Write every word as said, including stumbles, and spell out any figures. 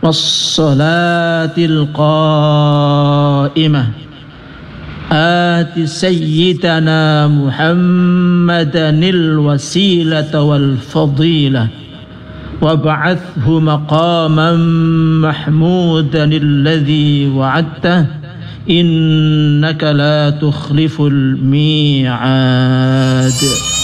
والصلاة القائمة آت سيدنا محمدا الوسيلة والفضيلة وابعثه مقاما محمودا الذي وعدته إنك لا تخلف الميعاد.